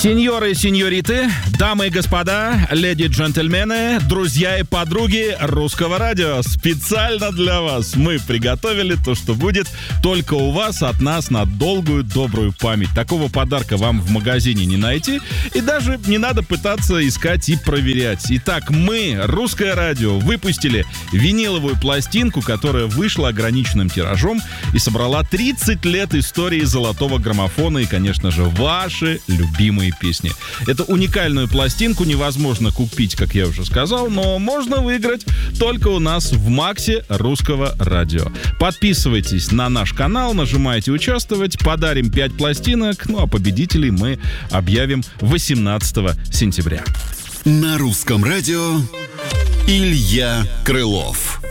Сеньоры и сеньориты, дамы и господа, леди и джентльмены, друзья и подруги Русского радио. Специально для вас мы приготовили то, что будет только у вас от нас на долгую добрую память. Такого подарка вам в магазине не найти, и даже не надо пытаться искать и проверять. Итак, мы, Русское радио, выпустили виниловую пластинку, которая вышла ограниченным тиражом и собрала 30 лет истории золотого граммофона и, конечно же, ваши любимые песни. Эту уникальную пластинку невозможно купить, как я уже сказал, но можно выиграть только у нас в Максе Русского радио. Подписывайтесь на наш канал, нажимайте «Участвовать», подарим 5 пластинок, ну а победителей мы объявим 18 сентября. На Русском радио Илья Крылов.